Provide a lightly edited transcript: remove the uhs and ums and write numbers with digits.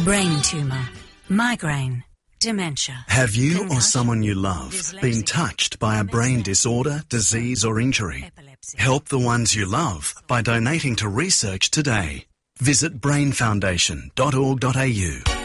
Brain tumour, migraine, dementia. Have you or concussion, someone you love been dyslexic, touched by a brain disorder, disease or injury? epilepsy. Help the ones you love by donating to research today. Visit brainfoundation.org.au.